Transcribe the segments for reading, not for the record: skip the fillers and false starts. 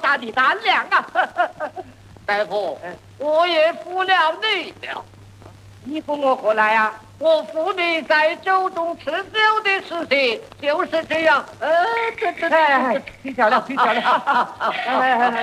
大的胆量啊！大夫，我也服了你了。你扶我何来啊？我扶你在酒中吃酒的事情就是这样。 听巧了，听巧了。来。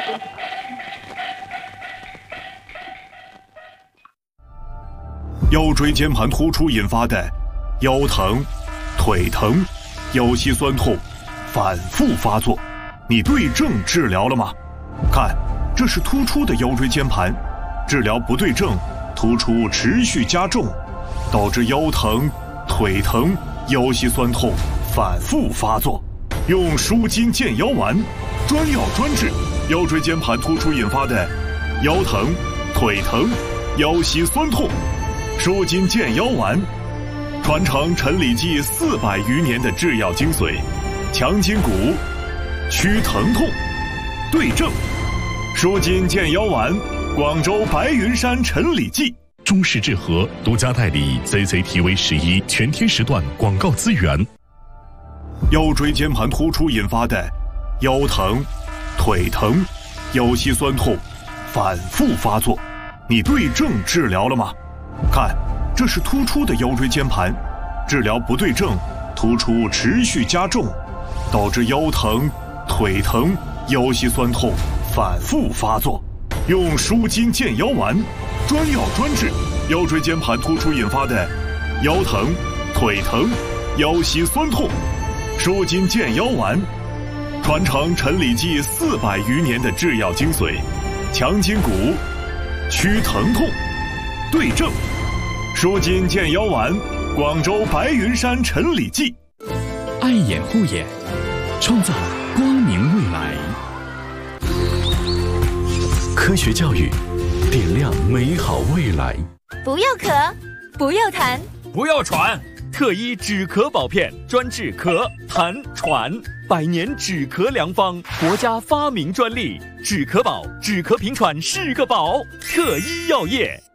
腰椎间盘突出引发的腰疼、腿疼、腰膝酸痛反复发作，你对症治疗了吗？看，这是突出的腰椎间盘，治疗不对症，突出持续加重，导致腰疼、腿疼、腰膝酸痛反复发作。用舒筋健腰丸，专药专治腰椎间盘突出引发的腰疼、腿疼、腰膝酸痛。舒筋健腰丸，传承陈李济400余年的制药精髓，强筋骨，祛疼痛，对症。舒筋健腰丸，广州白云山陈李济。 中式制和独家代理 CCTV11全天时段广告资源。 腰椎间盘突出引发的腰疼、腿疼、腰膝酸痛反复发作，你对症治疗了吗？看，这是突出的腰椎间盘，治疗不对症，突出持续加重，导致腰疼、腿疼、腰膝酸痛反复发作。用舒筋健腰丸，专药专治腰椎间盘突出引发的腰疼、腿疼、腰膝酸痛。舒筋健腰丸，传承陈李济400余年的制药精髓，强筋骨，祛疼痛，对症。舒筋健腰丸，广州白云山陈李济。 爱眼护眼，创造光明未来。科学教育，点亮美好未来。 不要咳，不要痰， 不要喘。特医止咳宝片专治咳、痰、喘，100年止咳良方，国家发明专利。止咳宝，止咳平喘是个宝。特医药业。